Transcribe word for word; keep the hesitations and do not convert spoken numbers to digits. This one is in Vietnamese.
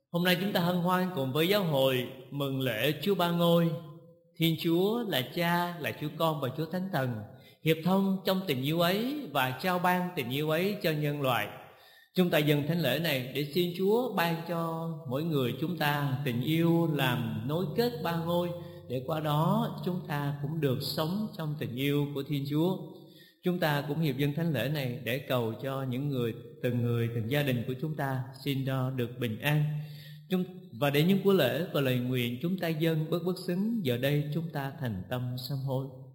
Hôm nay chúng ta hân hoan cùng với giáo hội mừng lễ Chúa Ba Ngôi. Thiên Chúa là Cha, là Chúa Con và Chúa Thánh Thần hiệp thông trong tình yêu ấy và trao ban tình yêu ấy cho nhân loại. Chúng ta dâng thánh lễ này để xin Chúa ban cho mỗi người chúng ta tình yêu làm nối kết ba ngôi, để qua đó chúng ta cũng được sống trong tình yêu của Thiên Chúa. Chúng ta cũng hiệp dâng thánh lễ này để cầu cho những người, từng người, từng gia đình của chúng ta xin được bình an. Chúng, và để những của lễ và lời nguyện chúng ta dâng bớt bất xứng, giờ đây chúng ta thành tâm sám hối.